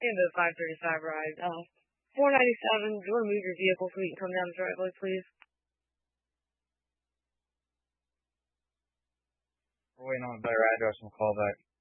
Into 535 ride. 497, do you want to move your vehicle so we can come down the driveway, please? We're waiting on a better address and call back.